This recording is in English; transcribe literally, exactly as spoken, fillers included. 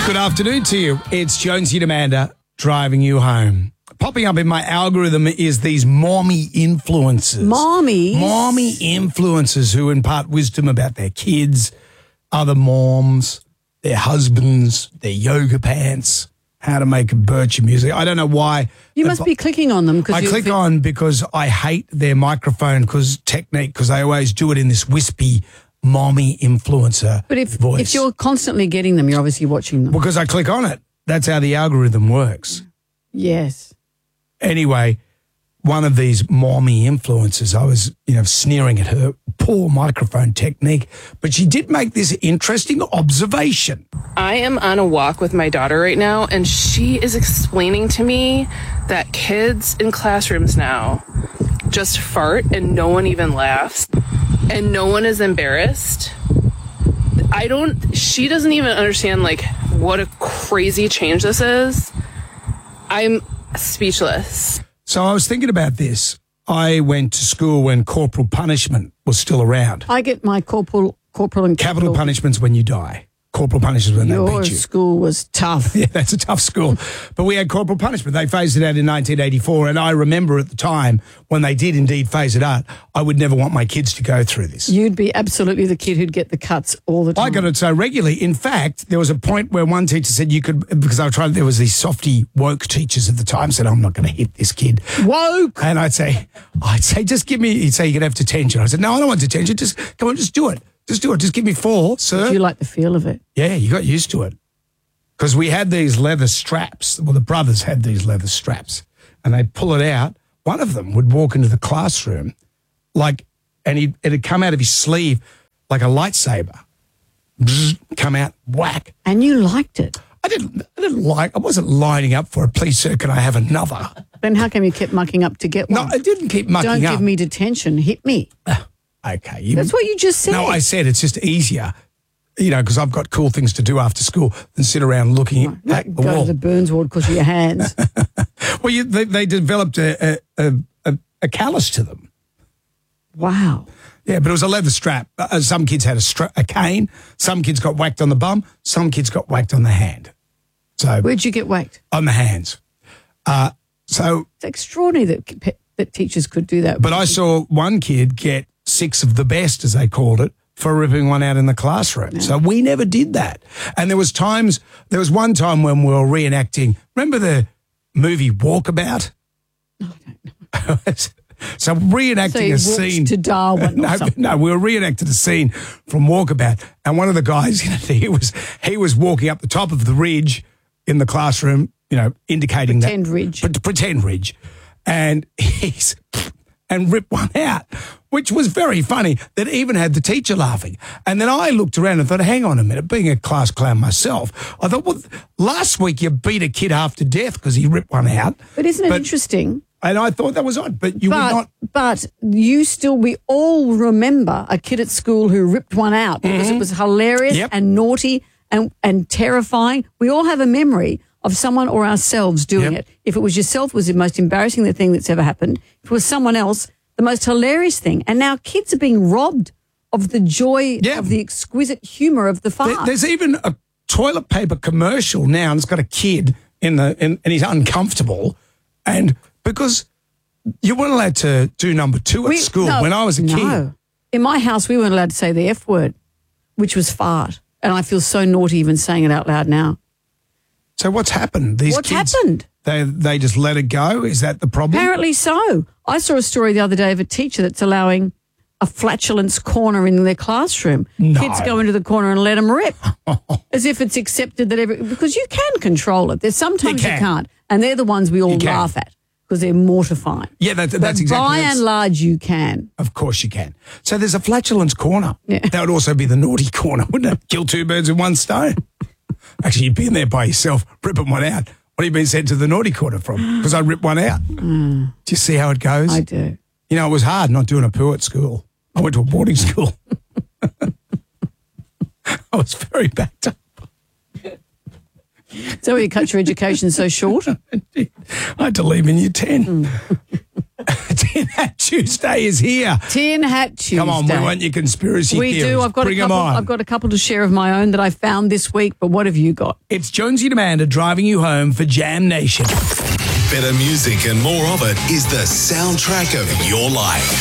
Good afternoon to you. It's Jonesy and Amanda driving you home. Popping up in my algorithm is these mommy influencers. Mommies? Mommy influencers who impart wisdom about their kids, other moms, their husbands, their yoga pants, how to make birch music. I don't know why. You must be clicking on them. I click fi- on because I hate their microphone because technique, because they always do it in this wispy mommy influencer But if, voice. if you're constantly getting them, you're obviously watching them. Because I click on it. That's how the algorithm works. Yes. Anyway, one of these mommy influencers, I was, you know, sneering at her poor microphone technique, but she did make this interesting observation. I am on a walk with my daughter right now, and she is explaining to me that kids in classrooms now just fart and no one even laughs and no one is embarrassed. I don't, she doesn't even understand like what a crazy change this is. I'm speechless. So I was thinking about this. I went to school when corporal punishment was still around. I get my corporal, corporal and Capital punishment's when you die. Corporal punishment when Your they beat you. school was tough. Yeah, that's a tough school. But we had corporal punishment. They phased it out in nineteen eighty-four, and I remember at the time when they did indeed phase it out, I would never want my kids to go through this. You'd be absolutely the kid who'd get the cuts all the time. I got it so regularly. In fact, there was a point where one teacher said you could, because I was trying, there was these softy woke teachers at the time said, I'm not going to hit this kid. Woke! And I'd say, I'd say, just give me, he'd say you could have detention. I said, no, I don't want detention. Just, come on, just do it. Just do it. Just give me four, sir. Did you like the feel of it? Yeah, you got used to it. Because we had these leather straps. Well, the brothers had these leather straps. And they'd pull it out. One of them would walk into the classroom like, and he'd, it'd come out of his sleeve like a lightsaber. Bzz, come out, whack. And you liked it. I didn't, I didn't like, I wasn't lining up for it. Please, sir, can I have another? Then how come you kept mucking up to get No, one? I didn't keep mucking Don't up. give me detention. Hit me. Okay. You, That's what you just said. No, I said it's just easier, you know, because I've got cool things to do after school than sit around looking Right, at the Go wall. to the Burns ward because of your hands. Well, you, they, they developed a, a, a, a callus to them. Wow. Yeah, but it was a leather strap. Uh, some kids had a, stra- a cane. Some kids got whacked on the bum. Some kids got whacked on the hand. So Where'd you get whacked? on the hands. Uh, so, It's extraordinary that pe- that teachers could do that. but I saw one kid get six of the best, as they called it, for ripping one out in the classroom. Yeah. So we never did that. And there was times, there was one time when we were reenacting, remember the movie Walkabout? No, I don't know. So reenacting So he a walked scene to Darwin or no, something. no, we were reenacting a scene from Walkabout, and one of the guys, you know, he was he was walking up the top of the ridge in the classroom, you know, indicating Pretend that ridge. pre- pretend ridge, and he's and ripped one out, which was very funny. That even had the teacher laughing, and then I looked around and thought, hang on a minute, being a class clown myself, I thought, well, last week you beat a kid half to death because he ripped one out, But isn't it But- interesting? and I thought that was odd, but you But, would not. but you still, we all remember a kid at school who ripped one out because it was hilarious Yep. and naughty and, and terrifying. We all have a memory of someone or ourselves doing Yep. it. If it was yourself, it was the most embarrassing thing that's ever happened. If it was someone else, the most hilarious thing. And now kids are being robbed of the joy Yeah. of the exquisite humour of the There- fart. There's even a toilet paper commercial now, and it's got a kid in the in, and he's uncomfortable, and because you weren't allowed to do number two at We- school no, when I was a no. kid. In my house, we weren't allowed to say the F word, which was fart. And I feel so naughty even saying it out loud now. So what's happened? These What's kids, happened? They they just let it go. Is that the problem? Apparently so. I saw a story the other day of a teacher that's allowing a flatulence corner in their classroom. No. Kids go into the corner and let them rip, as if it's accepted that every because you can control it. There's sometimes You you, can. can't, and they're the ones we all You can. laugh at because they're mortifying. Yeah, that, But that's exactly. by that's- and large, you can. Of course you can. So there's a flatulence corner. Yeah. That would also be the naughty corner, wouldn't it? Kill two birds with one stone. Actually, you'd be in there by yourself, ripping one out. What have you been sent to the naughty corner from? Because I ripped one out. Mm. Do you see how it goes? I do. You know, it was hard not doing a poo at school. I went to a boarding school. I was very backed up. So you cut your education so short? I had to leave in year ten. ten had Tuesday is here. Tin Hat Tuesday. Come on, we want your conspiracy We theories. do. I've got Bring a 'em couple. on. I've got a couple to share of my own that I found this week. But what have you got? It's Jonesy and Amanda driving you home for Jam Nation. Better music and more of it is the soundtrack of your life.